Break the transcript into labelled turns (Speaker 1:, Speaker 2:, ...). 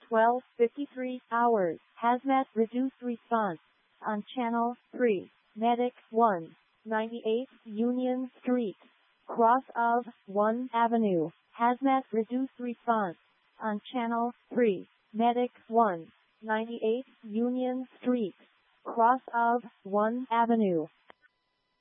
Speaker 1: 12:53 hours. Hazmat reduced response. On Channel 3. Medic 1. 98 Union Street. Cross of 1 Avenue. Hazmat reduced response. On Channel 3. Medic 1. 98 Union Street. Cross of 1 Avenue.